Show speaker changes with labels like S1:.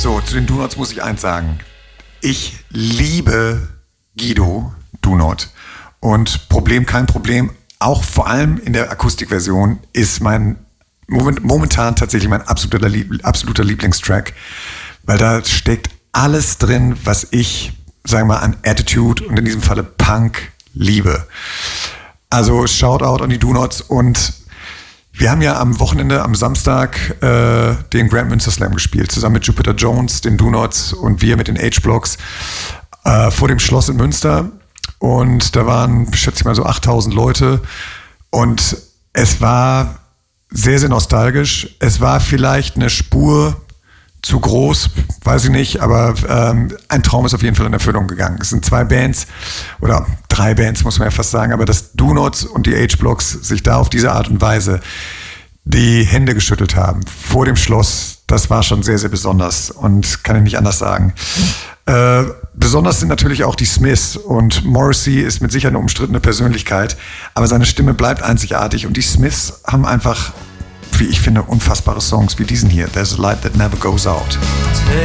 S1: So, zu den Do-Nots muss ich eins sagen. Ich liebe Guido Do-Not. Und kein Problem, auch vor allem in der Akustikversion ist momentan tatsächlich mein absoluter Lieblingstrack, weil da steckt alles drin, was ich, sagen wir mal, an Attitude und in diesem Falle Punk liebe. Also Shoutout an die Do-Nots. Und wir haben ja am Wochenende, am Samstag, den Grand Münster Slam gespielt, zusammen mit Jupiter Jones, den Do-Nots und wir mit den H-Blocks vor dem Schloss in Münster. Und da waren, schätze ich mal, so 8000 Leute. Und es war sehr, sehr nostalgisch. Es war vielleicht eine Spur zu groß, weiß ich nicht, aber ein Traum ist auf jeden Fall in Erfüllung gegangen. Es sind 2 Bands oder 3 Bands, muss man ja fast sagen, aber dass Do-Nots und die H-Blocks sich da auf diese Art und Weise die Hände geschüttelt haben vor dem Schloss, das war schon sehr, sehr besonders und kann ich nicht anders sagen. Besonders sind natürlich auch die Smiths und Morrissey ist mit Sicherheit eine umstrittene Persönlichkeit, aber seine Stimme bleibt einzigartig und die Smiths haben einfach, wie ich finde, unfassbare Songs wie diesen hier, There's a Light That Never Goes Out.